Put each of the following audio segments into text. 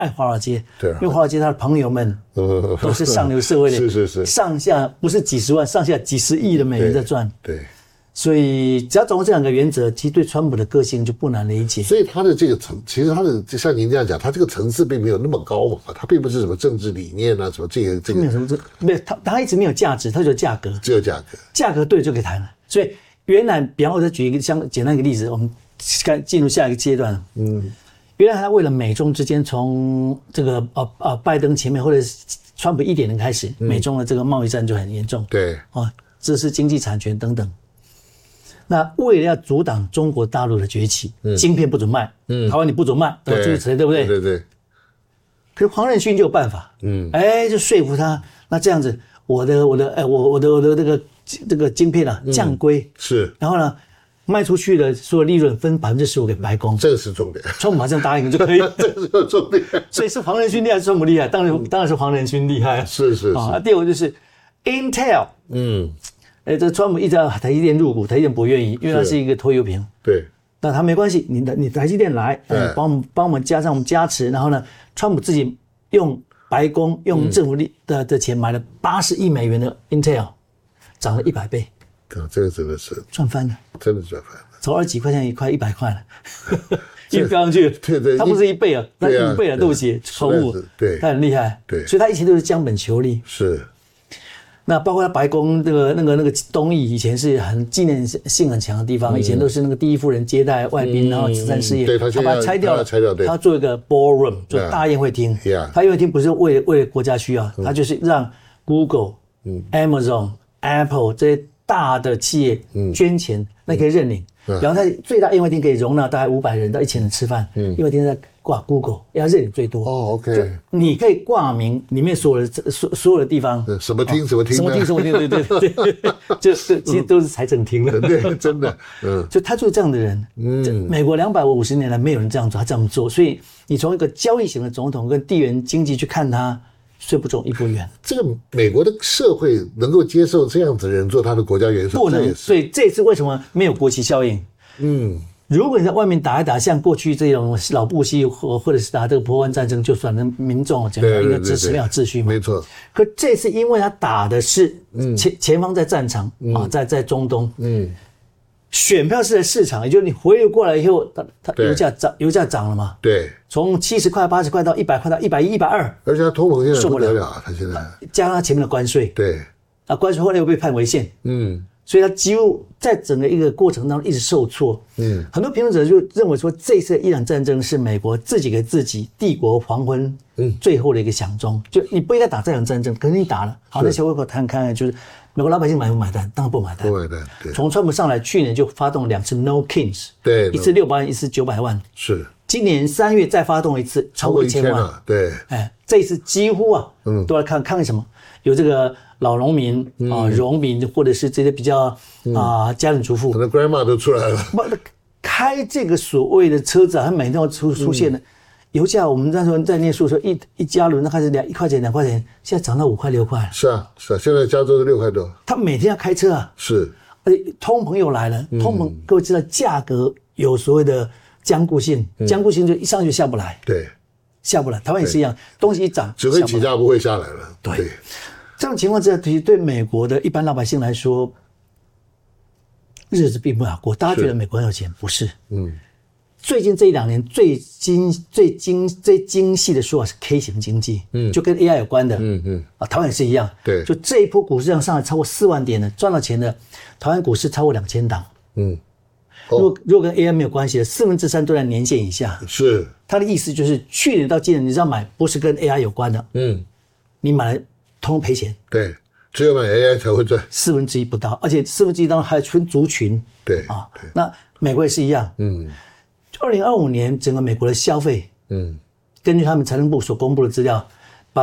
爱华尔街， 对， 因为华尔街他的朋友们都是上流社会的， 是， 上下不是几十万，上下几十亿的美元在赚， 对。 所以只要掌握这两个原则，其实对川普的个性就不难理解。 所以他的这个其实他的像您这样讲，他这个层次并没有那么高嘛，他并不是什么政治理念啊，什么这个没有什么没有他一直没有价值，他只有价格， 只有价格对就可以谈了。所以原来，比方我再举一个简单一个例子，我们进入下一个阶段。原来他为了美中之间从这个拜登前面或者是川普1.0开始，美中的这个贸易战就很严重， 对这是经济产权等等。那为了要阻挡中国大陆的崛起，晶片不准卖，台湾你不准卖，诸如此类，对不对？ 对。 可是黄仁勋就有办法，就说服他。那这样子，我的这个晶片啊降规， 是， 然后呢卖出去的所有利润分15%给白宫， 这是重点。 川普马上答应就可以， 这是重点。 所以是黄仁勋厉害，是川普厉害，当然是黄仁勋厉害。 是第二个就是 Intel，这川普一直要台积电入股，台积电不愿意，因为它是一个拖油瓶。 对， 那他没关系，你台积电来，帮我们加上我们加持，然后呢，川普自己用白宫用政府的钱买了80亿美元的 Intel， 涨了100倍。 这个真的是赚翻了， 真的赚翻了， 从20几块钱快100块了，一飙上去。 对， 他不是1倍啊，那5倍了，对不起，错误。 对， 他很厉害。 对， 所以他以前都是将本求利。 是。 那包括他白宫那个东翼以前是很纪念性很强的地方，以前都是那个第一夫人接待外宾，然后慈善事业， 对， 他把它拆掉了，他做一个 ballroom， 做大宴会厅。他宴会厅不是为了国家需要，他就是让 Google、Amazon、Apple 这些大的企业捐钱，那可以认领。然后他最大宴会厅可以容纳大概500人到1000人吃饭，宴会厅在挂 Google， 要认领最多。 OK， 你可以挂名里面所有的地方， 什么厅，对， 就其实都是财政厅了。 对，真的， 就他就是这样的人。美国250年来没有人这样做，他这样做，所以你从一个交易型的总统跟地缘经济去看他，虽不中亦不远。 这个美国的社会能够接受这样子的人做他的国家元首， 不能。所以这次为什么没有国旗效应？如果你在外面打一打，像过去这种老布希或者是打这个波湾战争，就算那民众讲一个支持没有秩序嘛， 没错。 可这次因为他打的是前方在战场在中东，选票是在市场，也就是你回流过来以后，它油价涨了嘛？ 对， 从70块、80块到100块到110、120， 而且它通膨现在不得了，它现在加上它前面的关税， 对， 关税后来又被判违宪，所以它几乎在整个一个过程当中一直受挫。很多评论者就认为说，这次伊朗战争是美国自己给自己帝国黄昏最后的一个响钟，就你不应该打这场战争，可是你打了。好，那小微博谈看就是美国老百姓买不买单？当然不买单。 不买单。对。 从川普上来，去年就发动2次 No Kings， 对， 一次600万，一次900万。 是。 今年3月再发动一次，超过1000万。 对。 这一次几乎都来看什么？有这个老农民农民，或者是这些比较家庭主妇， 可能 grandma 都出来了。 开这个所谓的车子他每天都出现的。油价我们那时候在念书的时候，一加仑那开始1块钱2块钱，现在涨到5块6块。 是啊，现在加州是6块多。 他每天要开车啊。 是。 而且通膨又来了，通膨各位知道价格有所谓的僵固性，僵固性就一上去下不来。 对。 下不来，台湾也是一样，东西一涨只会起价不会下来了。 对，这种情况之下，其实对美国的一般老百姓来说，日子并不好过。大家觉得美国很有钱，不是？最近这1-2年最精细的说法是 K 型经济，就跟 AI 有关的。台湾也是一样。 对， 就这一波股市上来超过4万点的，赚到钱的，台湾股市超过2000档。如果跟 AI 没有关系的，3%都在年线以下。 是， 他的意思就是去年到今年你只要买不是跟 AI 有关的，你买了通赔钱。 对，只有买 AI 才会赚 1/4不到，而且1/4当中还分族群。 对那美国也是一样。2025年整个美国的消费，根据他们财政部所公布的资料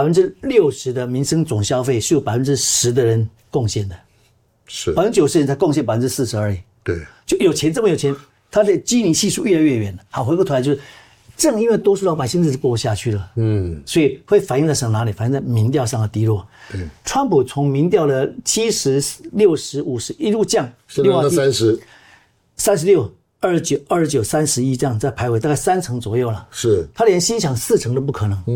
，60%的民生总消费是有10%的人贡献的， 是 90%人才贡献40%而已。 对， 就有钱这么有钱，他的基尼系数越来越远了。好，回过头来就是，正因为多数老百姓日子过不下去了，所以会反映在哪里？反映在民调上的低落。川普从民调的70、60、50一路降， 现在到36、 29、31这样在徘徊，大概3成左右了。 是， 他连心想4成都不可能。